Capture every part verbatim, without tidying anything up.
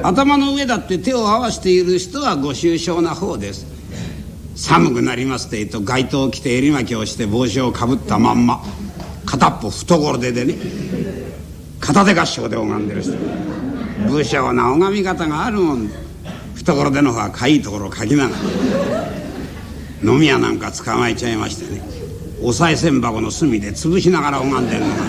頭の上だって手を合わせている人はご愁傷な方です。寒くなりますって言うと街灯を着て襟巻きをして帽子をかぶったまんま片っぽ懐手でね片手合掌で拝んでる人、武将な拝み方があるもんで、懐手の方はかいいところをかきながら飲み屋なんか捕まえちゃいましてね、お賽銭箱の隅で潰しながら拝んでるのが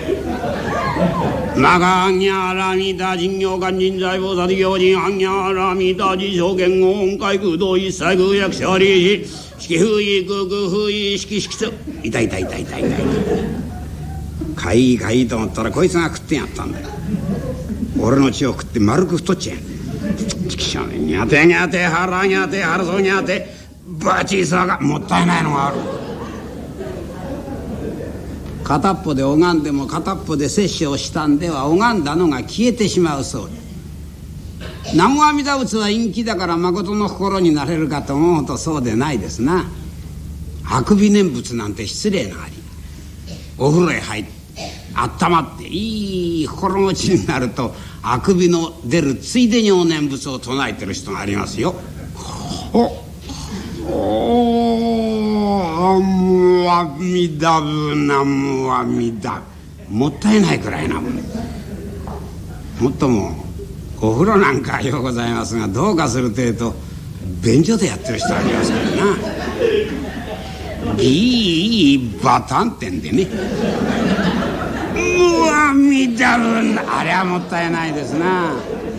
長にゃらみだ人業官人財宝殺行人半にゃらみだ自証言語音階空洞一切空役者理士式風意空空風意式式といたいたいたいたいたいたかいいかいいと思ったらこいつが食ってやったんだよ。俺の血を食って丸く太っちゃう。ちきしょうね、にゃてにゃて腹にゃて腹そうにゃてバチさがもったいないのがある。片っぽで拝んでも片っぽで摂取をしたんでは拝んだのが消えてしまうそうで、南無阿弥陀仏は陰気だから誠の心になれるかと思うとそうでないですな。あくび念仏なんて失礼なあり、お風呂へ入って温まっていい心持ちになるとあくびの出るついでにお念仏を唱えてる人がありますよ。おおむあみだぶなむあみだもったいないくらいなもん。もっともお風呂なんかようございますが、どうかする程度便所でやってる人ありますからな。ギーバタンってんでね、むあみだぶなあれはもったいないですな。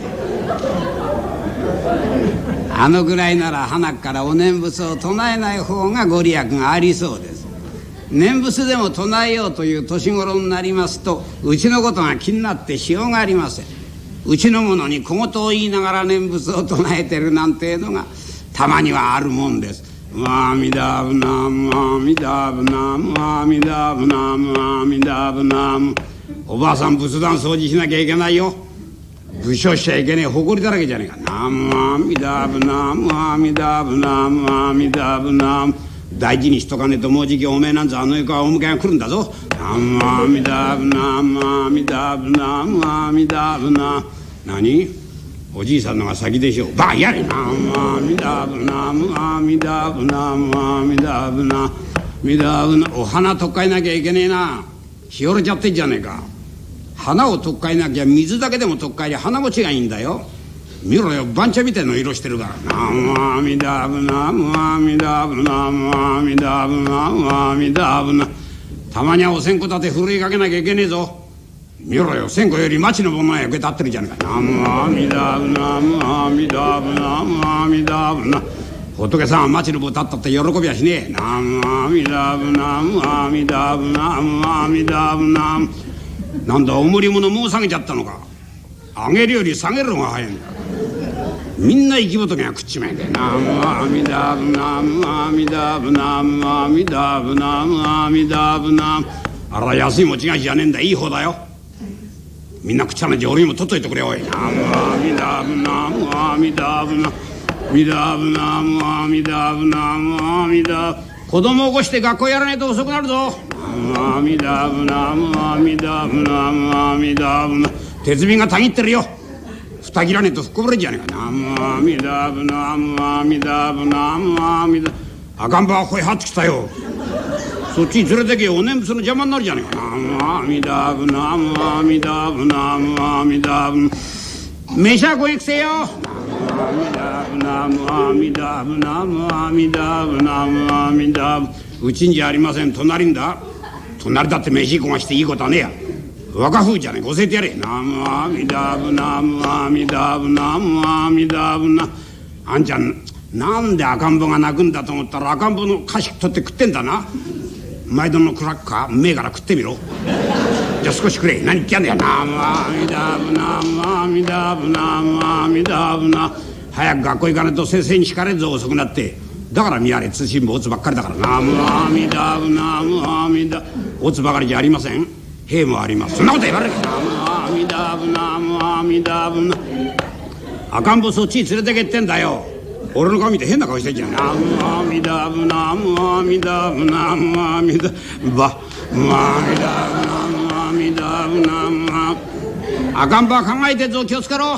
あのぐらいなら鼻からお念仏を唱えない方がご利益がありそうです。念仏でも唱えようという年頃になりますとうちのことが気になってしようがありません。うちの者に小言を言いながら念仏を唱えてるなんていうのがたまにはあるもんです。むあみだぶなむあみだぶなむあみだぶなむあみだぶなむ。おばあさん仏壇掃除しなきゃいけないよ。武将しちゃいけねえ埃だらけじゃねえか。南無阿弥陀仏南無阿弥陀仏南無阿弥陀仏南無。大事にしとかねえともうじきおめえなんざあの世からお迎えが来るんだぞ。南無阿弥陀仏南無阿弥陀仏南無阿弥陀仏南無。何おじいさんのが先でしょう。バカやれ。南無阿弥陀仏南無阿弥陀仏南無阿弥陀仏南無阿弥陀仏。お花とっかえなきゃいけねえな。ひよれちゃってんじゃねえか。花をとっかえなきゃ水だけでもとっかえりゃ花持ちがいいんだよ。見ろよ、番茶みたいの色してるから。南無阿弥陀仏南無阿弥陀仏南無阿弥陀仏南無阿弥陀仏。たまにはお線香立てふるいかけなきゃいけねえぞ。見ろよ、線香より町のものが役に立ってるじゃねえか。南無阿弥陀仏南無阿弥陀仏南無阿弥陀仏。仏さんは町の棒立ったって喜びはしねえ。南無阿弥陀仏南無阿弥陀仏南無阿弥陀仏南無。なんだ、おもり物もう下げちゃったのか。上げるより下げるのが早いんだ。みんな生き仏が食っちまえんだよ。南無阿弥陀仏南無阿弥陀仏南無阿弥陀仏南無阿弥陀仏南無。あら安い餅菓子じゃねえんだ、いい方だよ。みんな食っちゃねえじゃ俺にも取っといてくれおい。南無阿弥陀仏南無阿弥陀仏南無阿弥陀仏南無阿弥陀仏。子供を起こして学校やらないと遅くなるぞ。南無阿弥陀仏南無阿弥陀仏南無阿弥陀仏。鉄瓶がたぎってるよ。蓋切らねえとふっこぼれんじゃねえか。南無阿弥陀仏南無阿弥陀仏南無阿弥陀。赤ん坊は声張ってきたよ。そっちに連れてけよ、お念仏の邪魔になるじゃねえか。南無阿弥陀仏南無阿弥陀仏南無阿弥陀仏。飯はごへんくせえよ。南無阿弥陀仏南無阿弥陀仏南無阿弥陀仏。うちんじゃありません、隣んだ。隣だって飯こがしていいことはねえや。若夫婦じゃねえ、ごせえてやれ。南無阿弥陀仏南無阿弥陀仏南無阿弥陀仏な。あんちゃんなんで赤ん坊が泣くんだと思ったら赤ん坊の菓子取って食ってんだな。毎度のクラッカー目から食ってみろ。じゃあ少しくれ。何言ってやんだよ。南無阿弥陀仏南無阿弥陀仏南無阿弥陀仏な。早く学校行かないと先生に叱かれるぞ、遅くなって。だから見やれ通信簿オツばっかりだから。南無阿弥陀仏南無阿弥陀。オツばかりじゃありません、兵もあります。そんなこと言われる。南無阿弥陀仏南無阿弥陀仏。赤ん坊そっちに連れてけってんだよ。俺の顔見て変な顔してんじゃん。南無阿弥陀仏南無阿弥陀仏南無阿弥陀仏ば南無阿弥陀仏南無阿弥陀仏南無阿弥陀仏。赤ん坊は考えてるぞ、気をつけろ。